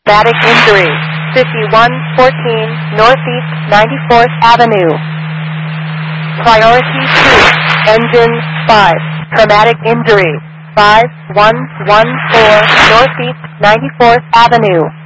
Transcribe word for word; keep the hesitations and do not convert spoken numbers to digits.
Traumatic injury. fifty-one fourteen Northeast ninety-fourth Avenue. Priority two. Engine five. Traumatic injury. five one one four Northeast ninety-fourth Avenue.